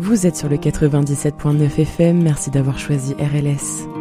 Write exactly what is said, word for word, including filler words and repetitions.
Vous êtes sur le quatre-vingt-dix-sept point neuf F M, merci d'avoir choisi R L S.